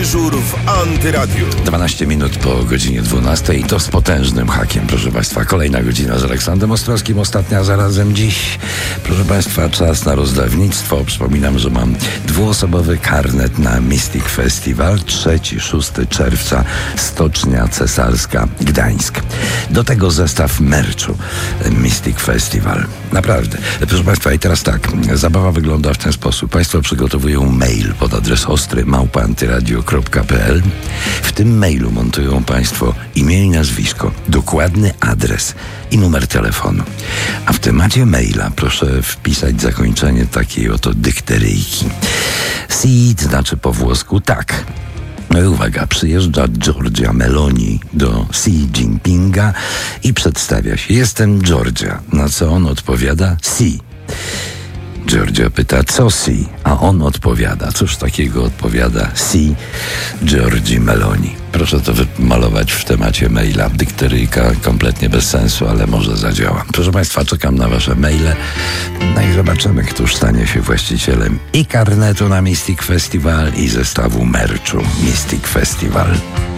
Dyżur w Antyradiu. 12 minut po godzinie 12 i to z potężnym hakiem, proszę Państwa. Kolejna godzina z Aleksandrem Ostrowskim, ostatnia zarazem dziś. Proszę Państwa, czas na rozdawnictwo. Przypominam, że mam dwuosobowy karnet na Mystic Festival 3-6 czerwca, Stocznia Cesarska, Gdańsk. Do tego zestaw merchu Mystic Festival. Naprawdę. Proszę Państwa, i teraz tak, zabawa wygląda w ten sposób. Państwo przygotowują mail pod adres ostry@antyradio.pl. W tym mailu montują Państwo imię i nazwisko, dokładny adres i numer telefonu. A w temacie maila proszę wpisać zakończenie takiej oto dykteryjki. Si znaczy po włosku tak. No i uwaga, przyjeżdża Giorgia Meloni do Xi Jinpinga i przedstawia się. Jestem Giorgia. Na co on odpowiada? Si. Giorgia pyta, co si? A on odpowiada. Cóż takiego odpowiada si Giorgii Meloni? Proszę to wymalować w temacie maila. Dykteryjka kompletnie bez sensu, ale może zadziała. Proszę Państwa, czekam na Wasze maile. No i zobaczymy, któż stanie się właścicielem i karnetu na Mystic Festival, i zestawu merchu Mystic Festival.